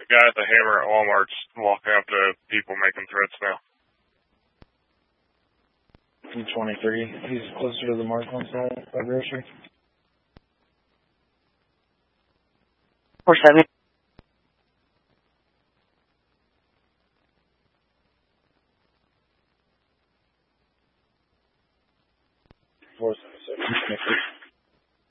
The guy at the hammer at Walmart's walking up to people making threats now. 223. He's closer to the Markland side by grocery. 47. 476.